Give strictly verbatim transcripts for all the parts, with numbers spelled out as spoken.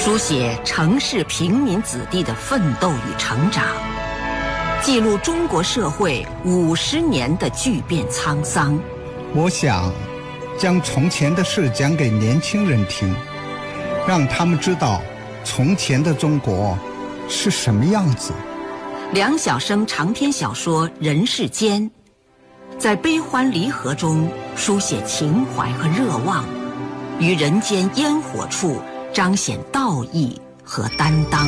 书写城市平民子弟的奋斗与成长，记录中国社会五十年的巨变沧桑。 我想将从前的事讲给年轻人听，让他们知道从前的中国是什么样子。 梁晓声长篇小说《人世间》，在悲欢离合中书写情怀和热望，于人间烟火处彰显道义和担当。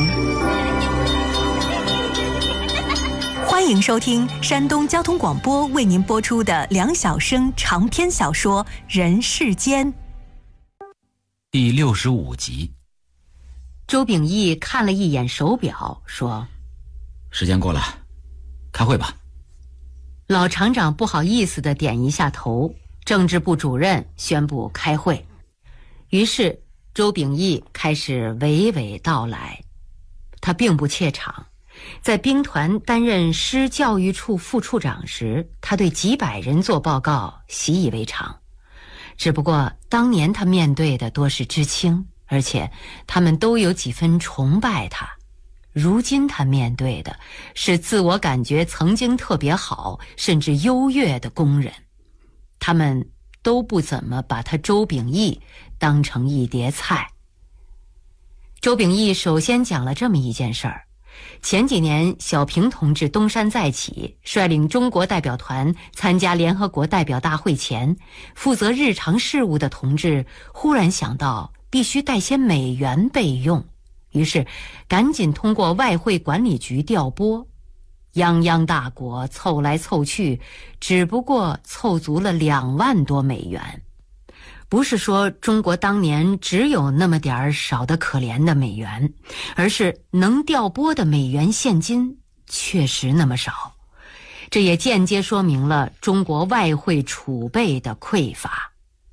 欢迎收听山东交通广播为您播出的梁晓声长篇小说《人世间》 第六十五集。 周秉义看了一眼手表，说： 时间过了，开会吧。 老厂长不好意思地点一下头，政治部主任宣布开会。于是周秉义开始娓娓道来。他并不怯场，在兵团担任师教育处副处长时，他对几百人做报告习以为常。只不过当年他面对的多是知青，而且他们都有几分崇拜他。如今他面对的是自我感觉曾经特别好甚至优越的工人，他们都不怎么把他周秉义当成一碟菜。周秉义首先讲了这么一件事儿：前几年小平同志东山再起，率领中国代表团参加联合国代表大会前，负责日常事务的同志忽然想到必须带些美元备用，于是赶紧通过外汇管理局调拨。泱泱大国凑来凑去，只不过凑足了两万多美元。不是说中国当年只有那么点儿少得可怜的美元，而是能调拨的美元现金确实那么少。这也间接说明了中国外汇储备的匮乏。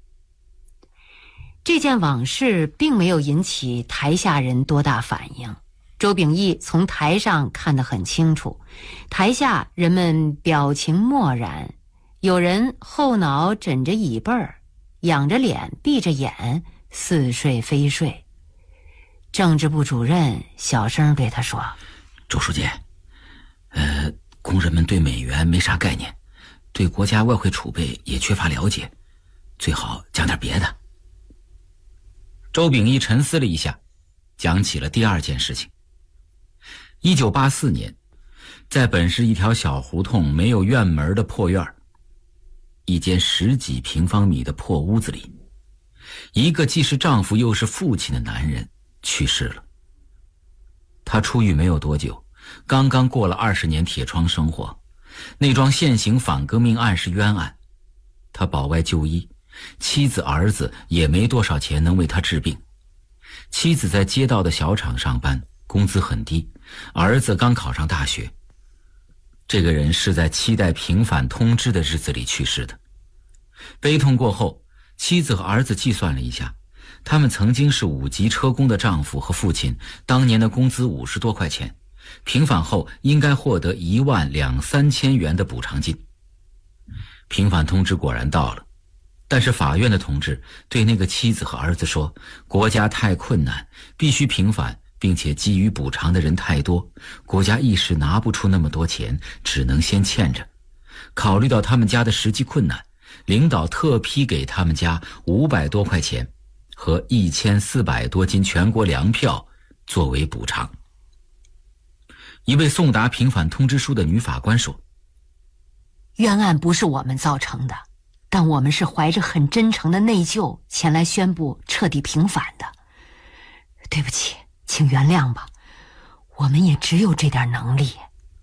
这件往事并没有引起台下人多大反应。周秉义从台上看得很清楚，台下人们表情漠然，有人后脑枕着椅背儿，仰着脸闭着眼，似睡非睡。政治部主任小声对他说： 周书记，呃，工人们对美元没啥概念，对国家外汇储备也缺乏了解，最好讲点别的。周秉义沉思了一下，讲起了第二件事情。一九八四年，在本市一条小胡同没有院门的破院，一间十几平方米的破屋子里，一个既是丈夫又是父亲的男人去世了。他出狱没有多久，刚刚过了二十年铁窗生活，那桩现行反革命案是冤案，他保外就医，妻子儿子也没多少钱能为他治病。妻子在街道的小厂上班，工资很低，儿子刚考上大学。这个人是在期待平反通知的日子里去世的。悲痛过后，妻子和儿子计算了一下，他们曾经是五级车工的丈夫和父亲当年的工资五十多块钱，平反后应该获得一万两三千元的补偿金。平反通知果然到了，但是法院的同志对那个妻子和儿子说，国家太困难，必须平反，并且给予补偿的人太多，国家一时拿不出那么多钱，只能先欠着。考虑到他们家的实际困难，领导特批给他们家五百多块钱和一千四百多斤全国粮票作为补偿。一位送达平反通知书的女法官说： 冤案不是我们造成的，但我们是怀着很真诚的内疚前来宣布彻底平反的。对不起，请原谅吧，我们也只有这点能力。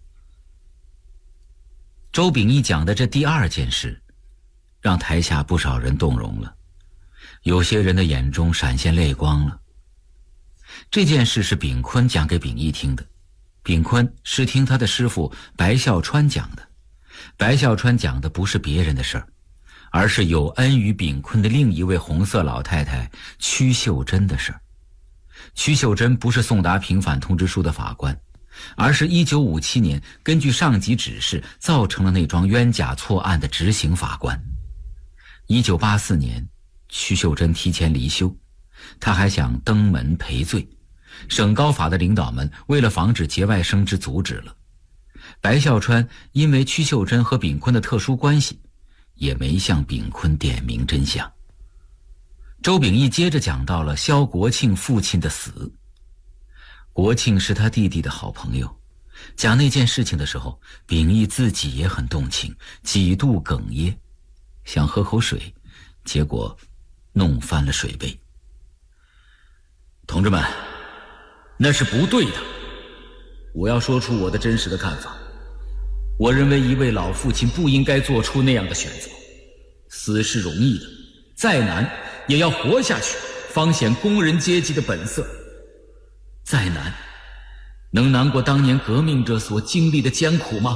周秉义讲的这第二件事，让台下不少人动容了，有些人的眼中闪现泪光了。这件事是秉坤讲给秉义听的，秉坤是听他的师傅白孝川讲的。白孝川讲的不是别人的事儿，而是有恩于秉坤的另一位红色老太太屈秀珍的事儿。屈秀珍不是送达平反通知书的法官，而是一九五七年根据上级指示造成了那桩冤假错案的执行法官。一九八四年，屈秀珍提前离休，她还想登门赔罪， 省高法的领导们为了防止节外生枝阻止了。白孝川因为屈秀珍和炳坤的特殊关系，也没向炳坤点明真相。周秉义接着讲到了萧国庆父亲的死。国庆是他弟弟的好朋友，讲那件事情的时候，秉义自己也很动情，几度哽咽，想喝口水，结果弄翻了水杯。同志们，那是不对的，我要说出我的真实的看法。我认为一位老父亲不应该做出那样的选择，死是容易的，再难也要活下去，方显工人阶级的本色。再难，能难过当年革命者所经历的艰苦吗？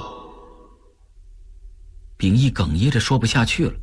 秉义哽咽着说不下去了。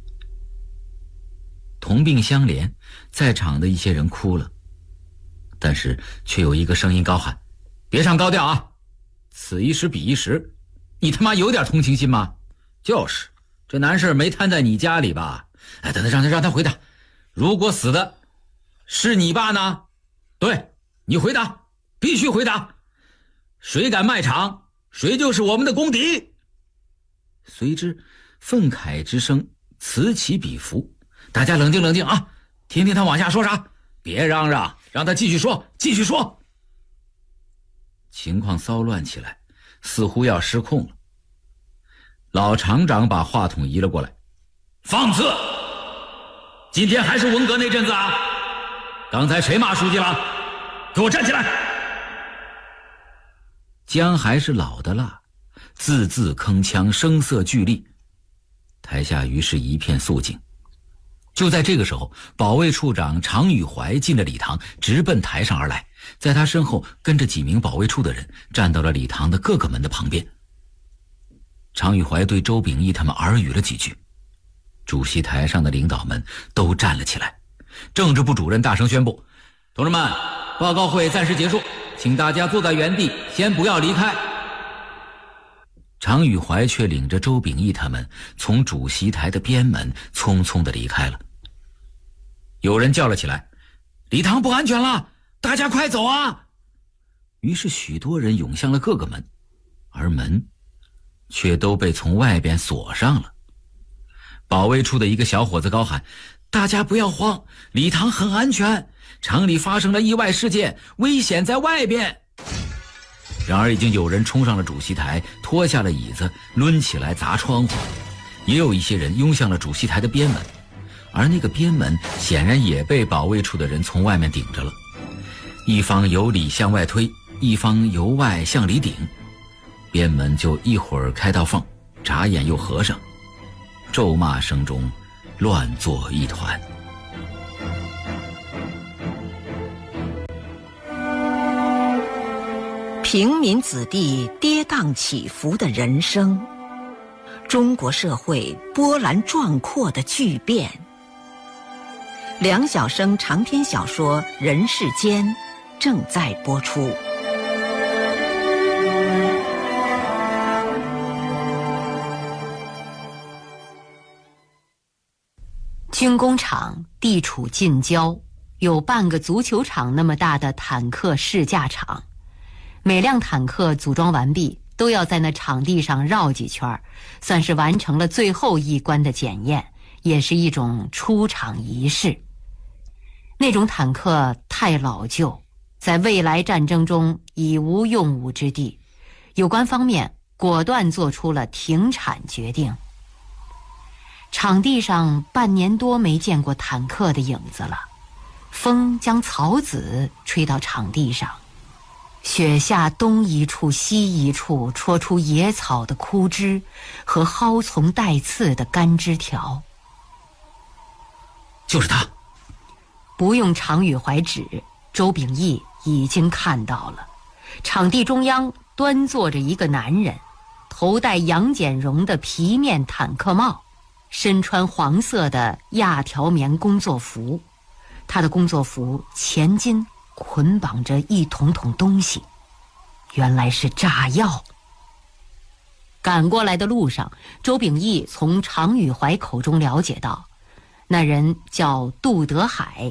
同病相怜，在场的一些人哭了，但是却有一个声音高喊：别上高调啊，此一时彼一时，你他妈有点同情心吗？就是，这难事没摊在你家里吧？哎，等等，让他让他回答。如果死的是你爸呢？对，你回答，必须回答。谁敢卖场，谁就是我们的公敌。随之愤慨之声此起彼伏，大家冷静冷静啊，听听他往下说啥，别嚷嚷，让他继续说，继续说。情况骚乱起来，似乎要失控了。老厂长把话筒移了过来：放肆！今天还是文革那阵子啊？刚才谁骂书记了？给我站起来！姜还是老的辣，字字铿锵，声色俱厉。台下于是一片肃静。就在这个时候，保卫处长常宇怀进了礼堂，直奔台上而来，在他身后跟着几名保卫处的人，站到了礼堂的各个门的旁边。常宇怀对周秉义他们耳语了几句，主席台上的领导们都站了起来。政治部主任大声宣布：同志们，报告会暂时结束，请大家坐在原地，先不要离开。常宇怀却领着周秉义他们从主席台的边门匆匆地离开了。有人叫了起来：礼堂不安全了，大家快走啊！于是许多人涌向了各个门，而门却都被从外边锁上了。保卫处的一个小伙子高喊：大家不要慌，礼堂很安全，厂里发生了意外事件，危险在外边。然而已经有人冲上了主席台，脱下了椅子，抡起来砸窗户，也有一些人拥向了主席台的边门，而那个边门显然也被保卫处的人从外面顶着了。一方由里向外推，一方由外向里顶，边门就一会儿开道缝，眨眼又合上，咒骂声中乱作一团。 平民子弟跌宕起伏的人生，中国社会波澜壮阔的巨变。梁晓声长篇小说《人世间》正在播出。 军工厂地处近郊，有半个足球场那么大的坦克试驾场。每辆坦克组装完毕，都要在那场地上绕几圈，算是完成了最后一关的检验，也是一种出厂仪式。那种坦克太老旧，在未来战争中已无用武之地，有关方面果断做出了停产决定。场地上半年多没见过坦克的影子了，风将草籽吹到场地上，雪下东一处西一处，戳出野草的枯枝和蒿丛带刺的干枝条。 就是他。 不用常宇怀指，周秉义已经看到了。场地中央端坐着一个男人，头戴杨剪绒的皮面坦克帽，身穿黄色的亚条棉工作服。他的工作服前襟捆绑着一桶桶东西，原来是炸药。赶过来的路上，周秉义从常宇怀口中了解到，那人叫杜德海，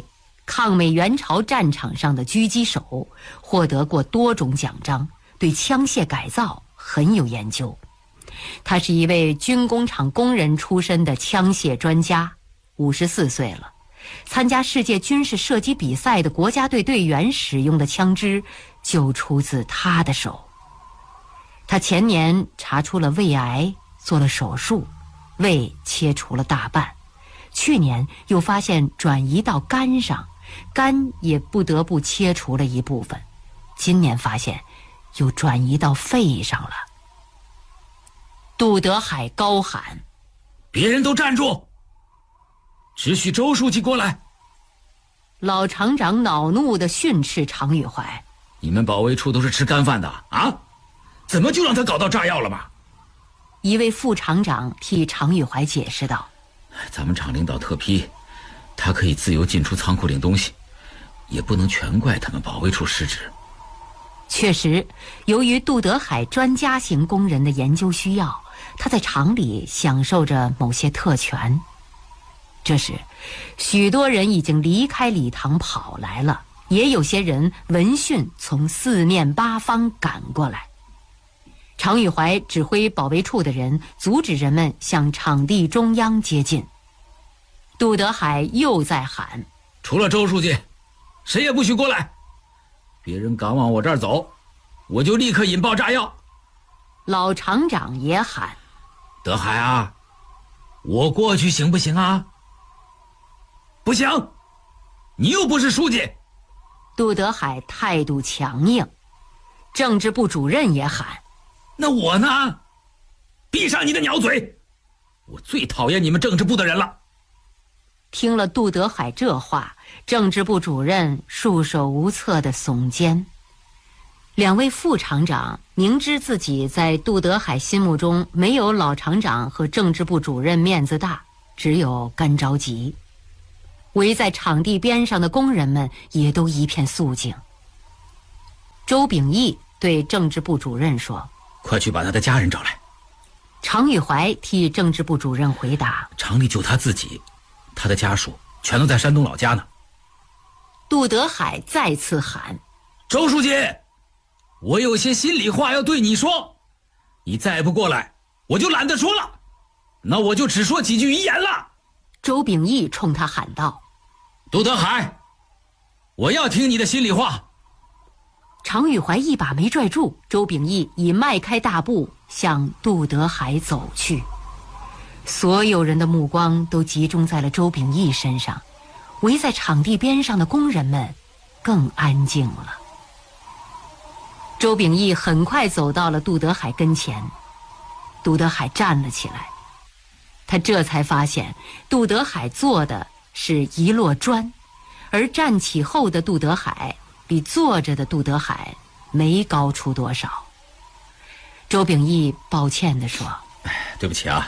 抗美援朝战场上的狙击手，获得过多种奖章，对枪械改造很有研究。他是一位军工厂工人出身的枪械专家，五十四岁了。参加世界军事射击比赛的国家队队员使用的枪支就出自他的手。他前年查出了胃癌，做了手术，胃切除了大半。去年又发现转移到肝上，肝也不得不切除了一部分。今年发现又转移到肺上了。杜德海高喊： 别人都站住，只许周书记过来。 老厂长恼怒地训斥常玉怀： 你们保卫处都是吃干饭的啊，怎么就让他搞到炸药了吧？ 一位副厂长替常玉怀解释道： 咱们厂领导特批，他可以自由进出仓库领东西，也不能全怪他们保卫处失职。 确实，由于杜德海专家型工人的研究需要，他在厂里享受着某些特权。这时，许多人已经离开礼堂跑来了，也有些人闻讯从四面八方赶过来。常玉怀指挥保卫处的人阻止人们向场地中央接近。杜德海又在喊： 除了周书记，谁也不许过来，别人敢往我这儿走，我就立刻引爆炸药。 老厂长也喊： 德海啊，我过去行不行啊？不行，你又不是书记。 杜德海态度强硬。政治部主任也喊： 那我呢？闭上你的鸟嘴，我最讨厌你们政治部的人了。 听了杜德海这话，政治部主任束手无策地耸肩。两位副厂长明知自己在杜德海心目中没有老厂长和政治部主任面子大，只有干着急。围在场地边上的工人们也都一片肃静。周秉义对政治部主任说： 快去把他的家人找来。 常玉怀替政治部主任回答： 厂里就他自己，他的家属全都在山东老家呢。 杜德海再次喊： 周书记，我有些心里话要对你说，你再不过来，我就懒得说了，那我就只说几句遗言了。 周秉义冲他喊道： 杜德海，我要听你的心里话。 常玉怀一把没拽住，周秉义已迈开大步向杜德海走去。所有人的目光都集中在了周秉义身上，围在场地边上的工人们更安静了。周秉义很快走到了杜德海跟前，杜德海站了起来。他这才发现杜德海坐的是一摞砖，而站起后的杜德海比坐着的杜德海没高出多少。周秉义抱歉地说： 对不起啊，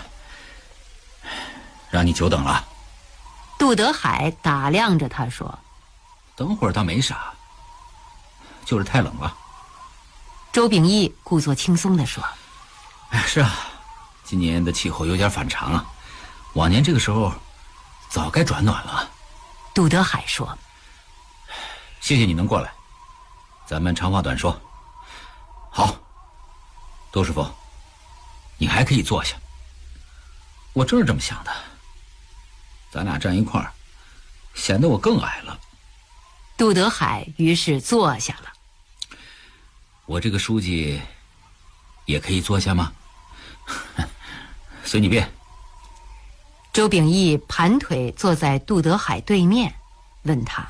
让你久等了。 杜德海打量着他说： 等会儿倒没啥，就是太冷了。 周秉义故作轻松地说： 哎，是啊，今年的气候有点反常啊，往年这个时候早该转暖了。 杜德海说： 谢谢你能过来，咱们长话短说。好，杜师傅，你还可以坐下。我正是这么想的，咱俩站一块儿，显得我更矮了。 杜德海于是坐下了。 我这个书记也可以坐下吗？随你便。 周秉义盘腿坐在杜德海对面，问他：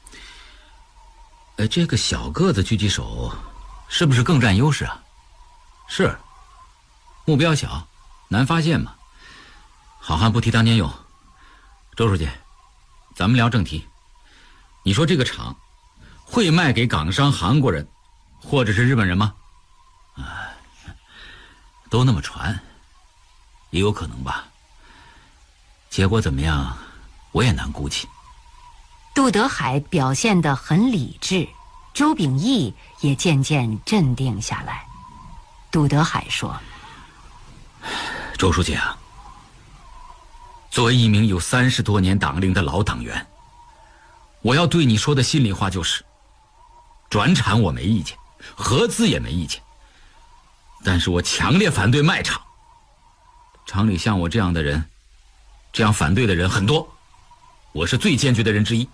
呃，这个小个子狙击手是不是更占优势啊？是，目标小，难发现嘛。好汉不提当年勇。周书记，咱们聊正题。你说这个厂会卖给港商韩国人或者是日本人吗？啊，都那么传，也有可能吧。结果怎么样，我也难估计。 杜德海表现得很理智，周秉义也渐渐镇定下来。杜德海说： 周书记啊，作为一名有三十多年党龄的老党员， 我要对你说的心里话就是，转产我没意见，合资也没意见，但是我强烈反对卖厂。厂里像我这样的人，这样反对的人很多，我是最坚决的人之一。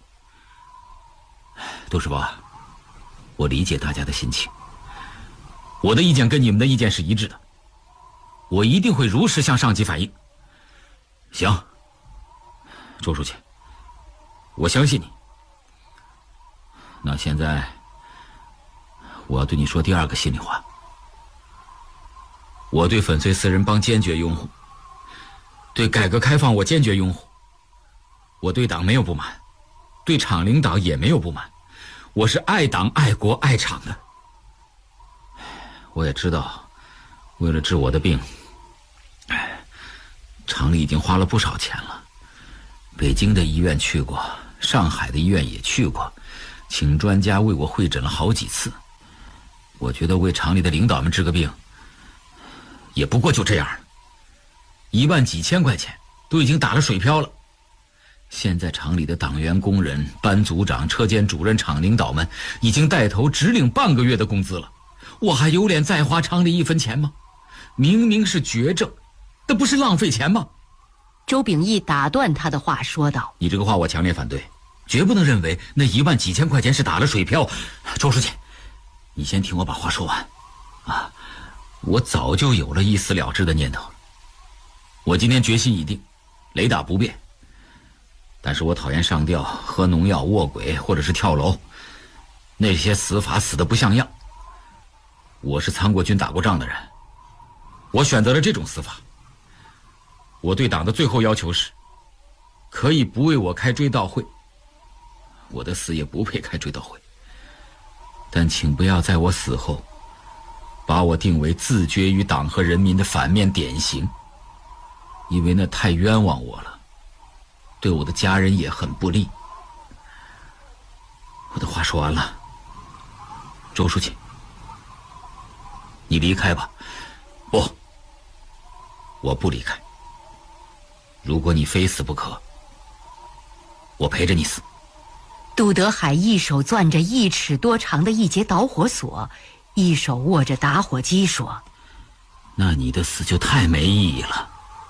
杜师傅，我理解大家的心情，我的意见跟你们的意见是一致的，我一定会如实向上级反映。行，周书记，我相信你。那现在我要对你说第二个心里话。我对粉碎四人帮坚决拥护，对改革开放我坚决拥护。我对党没有不满，对厂领导也没有不满，我是爱党爱国爱厂的。我也知道为了治我的病，厂里已经花了不少钱了，北京的医院去过，上海的医院也去过，请专家为我会诊了好几次。我觉得为厂里的领导们治个病也不过就这样了，一万几千块钱都已经打了水漂了。现在厂里的党员工人、班组长、车间主任、厂领导们已经带头只领半个月的工资了，我还有脸再花厂里一分钱吗？明明是绝症，那不是浪费钱吗？ 周秉义打断他的话说道： 你这个话我强烈反对，绝不能认为那一万几千块钱是打了水漂。周书记，你先听我把话说完啊！我早就有了一死了之的念头了，我今天决心已定，雷打不变。但是我讨厌上吊、喝农药、卧轨或者是跳楼，那些死法死得不像样。我是参过军打过仗的人，我选择了这种死法。我对党的最后要求是，可以不为我开追悼会，我的死也不配开追悼会，但请不要在我死后把我定为自绝于党和人民的反面典型，因为那太冤枉我了，对我的家人也很不利。我的话说完了，周书记，你离开吧。不，我不离开。如果你非死不可，我陪着你死。 杜德海一手攥着一尺多长的一节导火索，一手握着打火机说： 那你的死就太没意义了。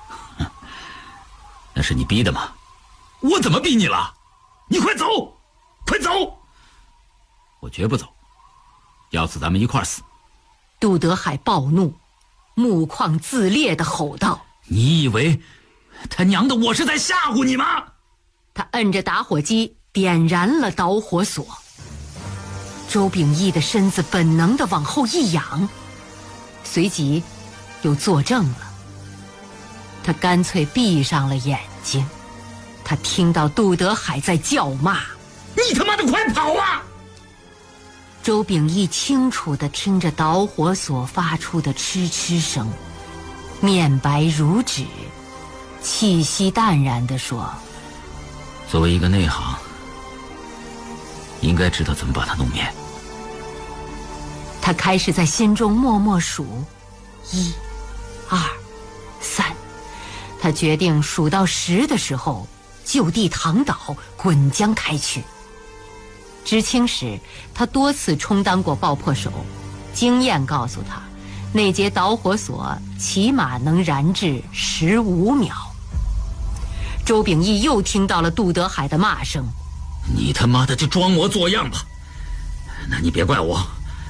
那是你逼的吗？我怎么逼你了？你快走，快走！我绝不走，要死咱们一块儿死。 杜德海暴怒，目眶自裂地吼道： 你以为他娘的我是在吓唬你吗？ 他摁着打火机点燃了导火索。周秉义的身子本能地往后一仰，随即又坐正了。他干脆闭上了眼睛。他听到杜德海在叫骂： 你他妈的快跑啊！ 周秉义清楚地听着导火索发出的嗤嗤声，面白如纸，气息淡然地说： 作为一个内行，应该知道怎么把它弄灭。 他开始在心中默默数，一、二、三。他决定数到十的时候就地躺倒，滚将开去。知青时，他多次充当过爆破手，经验告诉他，那节导火索起码能燃至十五秒。周秉义又听到了杜德海的骂声： 你他妈的就装模作样吧，那你别怪我，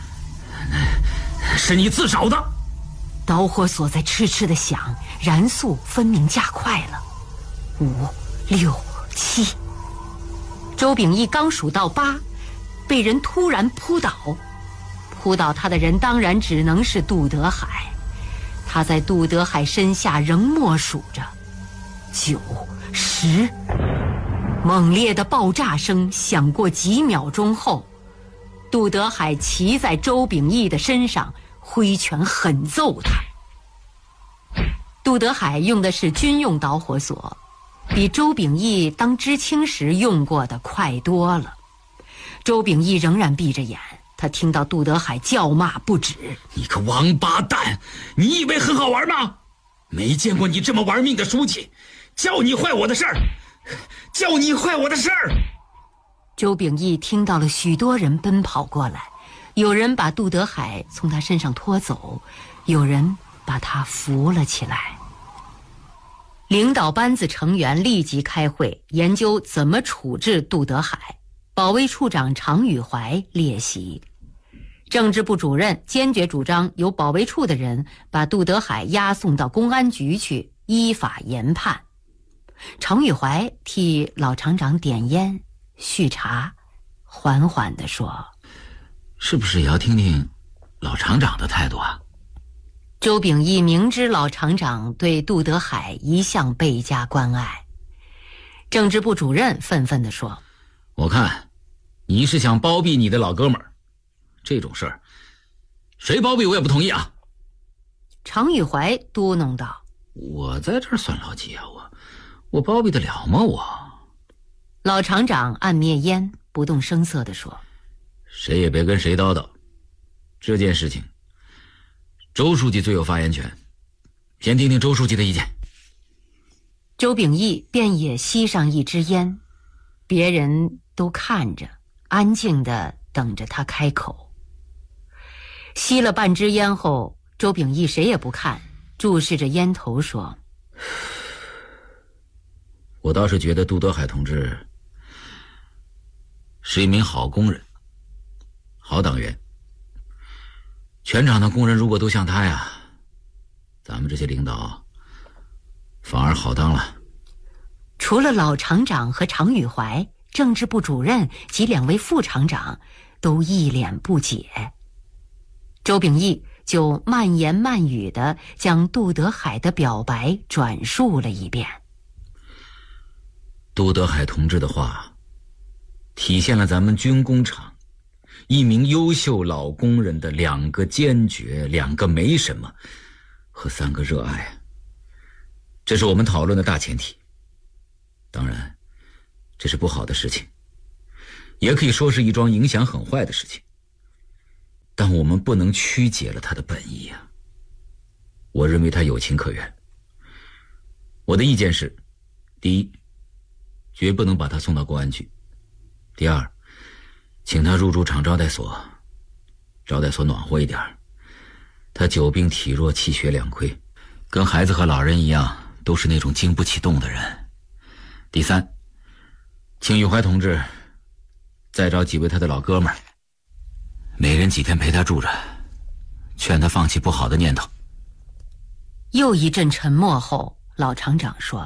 是你自找的。 导火索在痴痴地响，燃速分明加快了。五、六、七。周秉义刚数到八，被人突然扑倒。扑倒他的人当然只能是杜德海。他在杜德海身下仍默数着：九、十。猛烈的爆炸声响过几秒钟后，杜德海骑在周秉义的身上，挥拳狠揍他。杜德海用的是军用导火索，比周秉义当知青时用过的快多了。周秉义仍然闭着眼，他听到杜德海叫骂不止： 你个王八蛋，你以为很好玩吗？没见过你这么玩命的书记，叫你坏我的事儿，叫你坏我的事儿。 周秉义听到了许多人奔跑过来，有人把杜德海从他身上拖走，有人把他扶了起来。领导班子成员立即开会，研究怎么处置杜德海。保卫处长常宇怀列席，政治部主任坚决主张由保卫处的人把杜德海押送到公安局去依法研判。常宇怀替老厂长点烟续茶，缓缓地说： 是不是也要听听老厂长的态度啊？ 周秉义明知老厂长对杜德海一向倍加关爱，政治部主任愤愤地说： 我看你是想包庇你的老哥们儿，这种事儿谁包庇我也不同意啊。 常宇怀嘟囔道： 我在这儿算老几啊？我我包庇得了吗？我老厂长按灭烟，不动声色地说： 谁也别跟谁叨叨，这件事情周书记最有发言权，先听听周书记的意见。 周秉义便也吸上一支烟，别人都看着，安静地等着他开口。吸了半支烟后，周秉义谁也不看，注视着烟头说： 我倒是觉得杜德海同志是一名好工人，好党员。全场的工人如果都像他呀，咱们这些领导反而好当了。 除了老厂长和常宇怀，政治部主任及两位副厂长都一脸不解。周秉义就慢言慢语地将杜德海的表白转述了一遍。 杜德海同志的话体现了咱们军工厂一名优秀老工人的两个坚决，两个没什么和三个热爱，这是我们讨论的大前提。当然这是不好的事情，也可以说是一桩影响很坏的事情，但我们不能曲解了他的本意啊。我认为他有情可原。我的意见是：第一，绝不能把他送到公安局；第二，请他入住厂招待所，招待所暖和一点，他久病体弱，气血两亏，跟孩子和老人一样，都是那种经不起动的人。第三，请宇怀同志再找几位他的老哥们儿，每人几天陪他住着，劝他放弃不好的念头。 又一阵沉默后，老厂长说：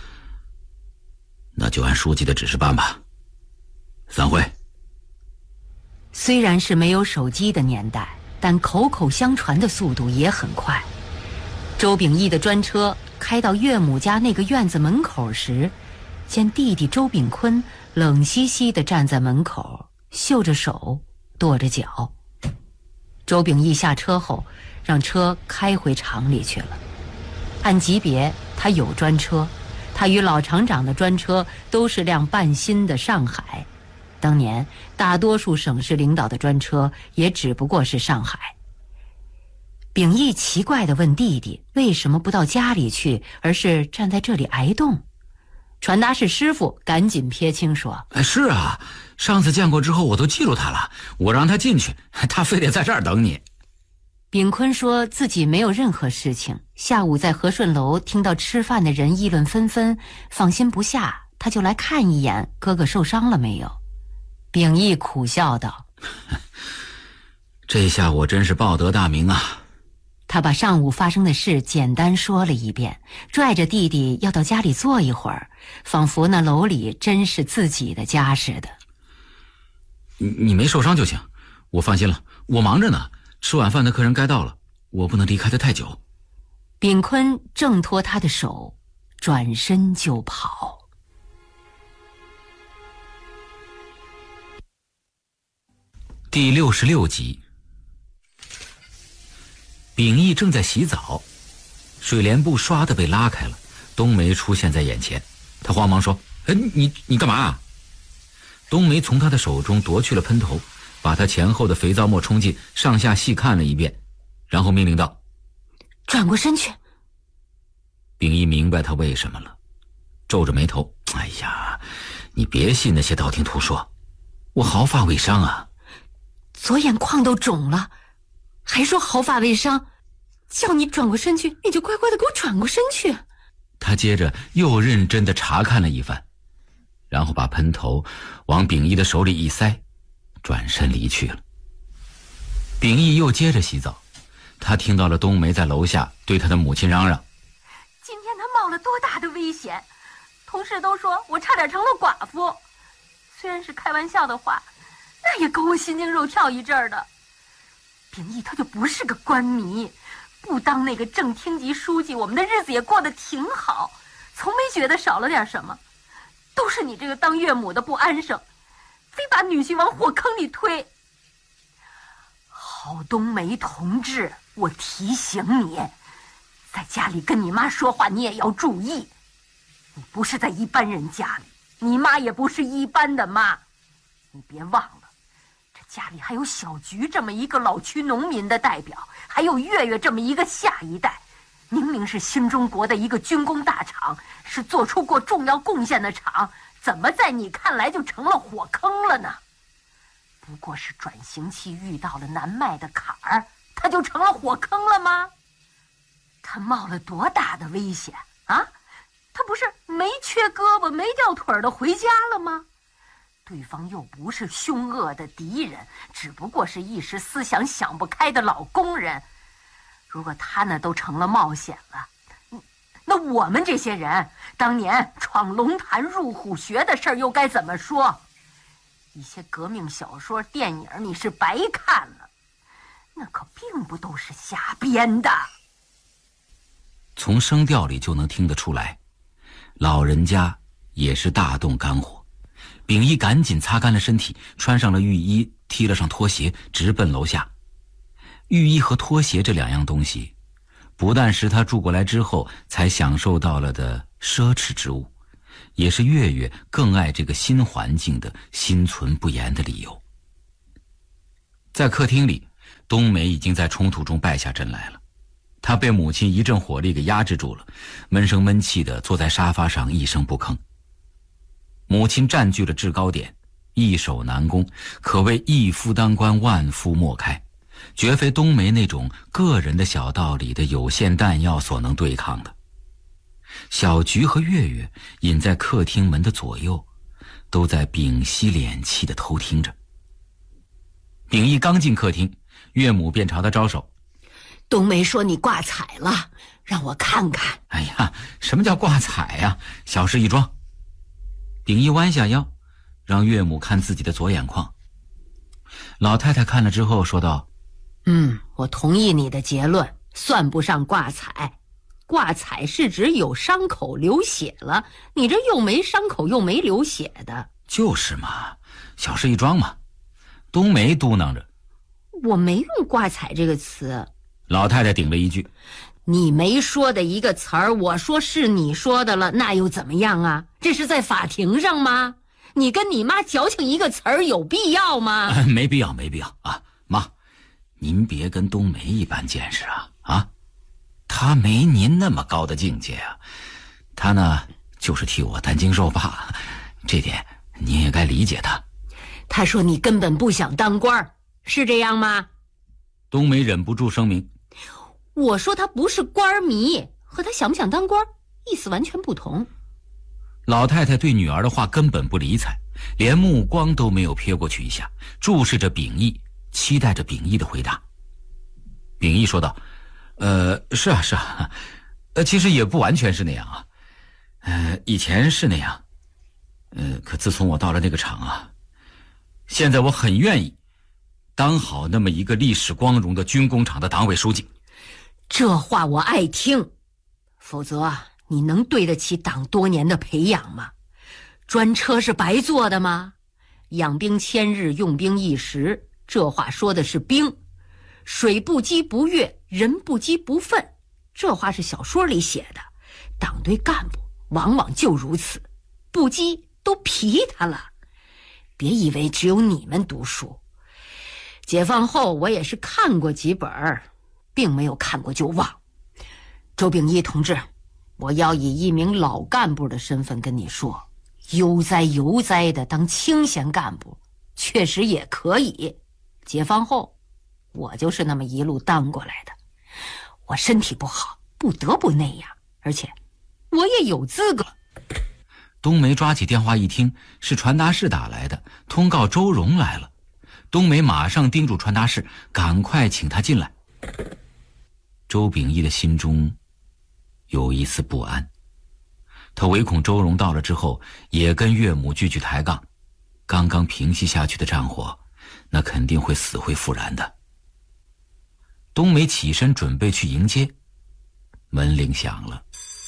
那就按书记的指示办吧，散会。 虽然是没有手机的年代，但口口相传的速度也很快。周秉义的专车开到岳母家那个院子门口时，见弟弟周炳坤冷兮兮地站在门口，绣着手，跺着脚。周秉义下车后，让车开回厂里去了。按级别，他有专车，他与老厂长的专车都是辆半新的上海。当年大多数省市领导的专车也只不过是上海。秉义奇怪地问弟弟为什么不到家里去，而是站在这里挨冻。传达室师傅赶紧撇清说： 哎，是啊，上次见过之后我都记录他了，我让他进去，他非得在这儿等你。 炳坤说自己没有任何事情，下午在和顺楼听到吃饭的人议论纷纷，放心不下，他就来看一眼哥哥受伤了没有。秉义苦笑道： 这下我真是报得大名啊。 他把上午发生的事简单说了一遍，拽着弟弟要到家里坐一会儿，仿佛那楼里真是自己的家似的。 你你没受伤就行，我放心了，我忙着呢，吃晚饭的客人该到了，我不能离开得太久。 炳坤挣脱他的手，转身就跑。 第六十六集。秉义正在洗澡，水帘布唰的被拉开了，冬梅出现在眼前，他慌忙说：哎，你你干嘛啊？冬梅从他的手中夺去了喷头，把他前后的肥皂沫冲进，上下细看了一遍，然后命令道： 转过身去。 秉义明白他为什么了，皱着眉头：哎呀，你别信那些道听途说， 我毫发未伤啊。 左眼眶都肿了，还说毫发未伤，叫你转过身去，你就乖乖的给我转过身去。 他接着又认真地查看了一番，然后把喷头往秉义的手里一塞，转身离去了。秉义又接着洗澡，他听到了冬梅在楼下对他的母亲嚷嚷： 今天他冒了多大的危险，同事都说我差点成了寡妇。虽然是开玩笑的话，那也勾我心惊肉跳一阵儿的。秉义他就不是个官迷，不当那个正厅级书记，我们的日子也过得挺好，从没觉得少了点什么。都是你这个当岳母的不安生，非把女婿往火坑里推。郝冬梅同志，我提醒你，在家里跟你妈说话你也要注意，你不是在一般人家里，你妈也不是一般的妈，你别忘了，这家里还有小菊这么一个老区农民的代表，还有月月这么一个下一代，明明是新中国的一个军工大厂，是做出过重要贡献的厂，怎么在你看来就成了火坑了呢？不过是转型期遇到了难迈的坎儿，他就成了火坑了吗？他冒了多大的危险啊！他不是没缺胳膊没掉腿的回家了吗？对方又不是凶恶的敌人，只不过是一时思想想不开的老工人。如果他呢都成了冒险了，那我们这些人当年闯龙潭入虎穴的事儿又该怎么说？一些革命小说电影你是白看了，那可并不都是瞎编的。 从声调里就能听得出来，老人家也是大动肝火。秉义赶紧擦干了身体，穿上了浴衣，踢了上拖鞋，直奔楼下。浴衣和拖鞋这两样东西，不但是他住过来之后才享受到了的奢侈之物，也是月月更爱这个新环境的心存不言的理由。在客厅里，冬梅已经在冲突中败下阵来了。她被母亲一阵火力给压制住了，闷声闷气地坐在沙发上一声不吭。母亲占据了制高点，易守难攻，可谓一夫当关万夫莫开，绝非冬梅那种个人的小道理的有限弹药所能对抗的。小菊和月月隐在客厅门的左右，都在屏息敛气地偷听着。秉义刚进客厅，岳母便朝他招手： 冬梅说你挂彩了，让我看看。 哎呀，什么叫挂彩呀？小事一桩。秉义弯下腰，让岳母看自己的左眼眶。老太太看了之后说道： 嗯，我同意你的结论，算不上挂彩。挂彩是指有伤口流血了，你这又没伤口又没流血的。 就是嘛，小事一桩嘛。冬梅嘟囔着： 我没用挂彩这个词。 老太太顶了一句： 你没说的一个词儿，我说是你说的了，那又怎么样啊？这是在法庭上吗？你跟你妈矫情一个词儿有必要吗？ 呃、没必要没必要啊。妈，您别跟冬梅一般见识啊啊！她没您那么高的境界啊，她呢就是替我担惊受怕，这点您也该理解她。 她说你根本不想当官，是这样吗？ 冬梅忍不住声明： 我说他不是官迷，和他想不想当官意思完全不同。 老太太对女儿的话根本不理睬，连目光都没有瞥过去一下，注视着秉义，期待着秉义的回答。秉义说道：呃，是啊是啊，呃，其实也不完全是那样啊，呃，以前是那样，呃，可自从我到了那个厂啊，现在我很愿意当好那么一个历史光荣的军工厂的党委书记。 这话我爱听，否则你能对得起党多年的培养吗？专车是白做的吗？养兵千日，用兵一时，这话说的是兵。水不积不跃，人不积不愤，这话是小说里写的。党对干部往往就如此，不积都皮他了。别以为只有你们读书，解放后我也是看过几本，并没有看过就忘。周秉义同志，我要以一名老干部的身份跟你说，悠哉悠哉的当清闲干部确实也可以。解放后，我就是那么一路当过来的。我身体不好，不得不那样，而且我也有资格。 冬梅抓起电话一听，是传达室打来的，通告周荣来了。冬梅马上叮嘱传达室，赶快请他进来。周秉义的心中有一丝不安，他唯恐周荣到了之后也跟岳母继续抬杠，刚刚平息下去的战火，那肯定会死灰复燃的。冬梅起身准备去迎接，门铃响了。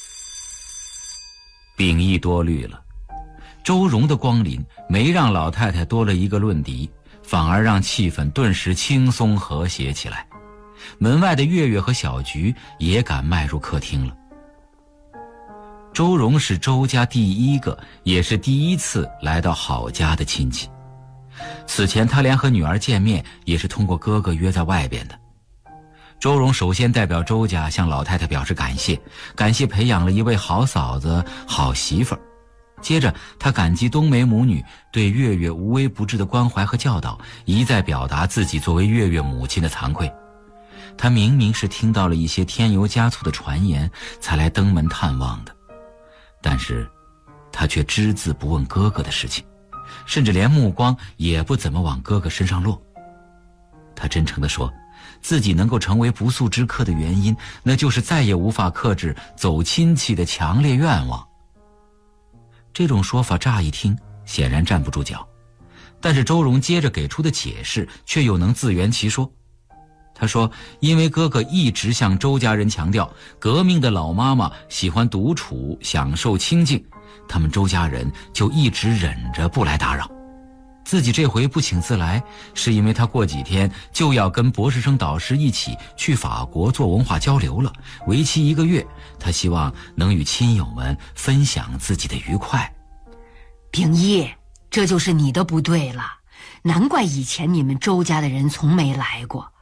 秉义多虑了，周荣的光临没让老太太多了一个论敌，反而让气氛顿时轻松和谐起来。门外的月月和小菊也敢迈入客厅了。周荣是周家第一个也是第一次来到郝家的亲戚，此前他连和女儿见面也是通过哥哥约在外边的。周荣首先代表周家向老太太表示感谢，感谢培养了一位好嫂子好媳妇儿。接着他感激冬梅母女对月月无微不至的关怀和教导，一再表达自己作为月月母亲的惭愧。他明明是听到了一些添油加醋的传言才来登门探望的，但是他却只字不问哥哥的事情，甚至连目光也不怎么往哥哥身上落。他真诚地说，自己能够成为不速之客的原因，那就是再也无法克制走亲戚的强烈愿望。这种说法乍一听显然站不住脚，但是周荣接着给出的解释却又能自圆其说。他说，因为哥哥一直向周家人强调革命的老妈妈喜欢独处享受清静，他们周家人就一直忍着不来打扰。自己这回不请自来，是因为他过几天就要跟博士生导师一起去法国做文化交流了，为期一个月，他希望能与亲友们分享自己的愉快。 秉义，这就是你的不对了，难怪以前你们周家的人从没来过。